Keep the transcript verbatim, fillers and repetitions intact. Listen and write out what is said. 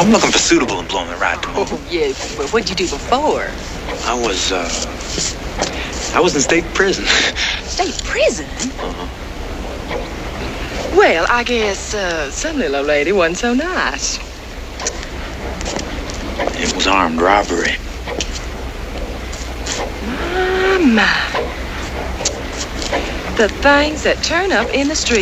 I'm looking for suitable employment right at the moment. Oh, yeah, but what'd you do before? I was, uh... I was in state prison. State prison? Uh-huh. Well, I guess, uh, some little old lady wasn't so nice. It was armed robbery. My, my. The things that turn up in the street.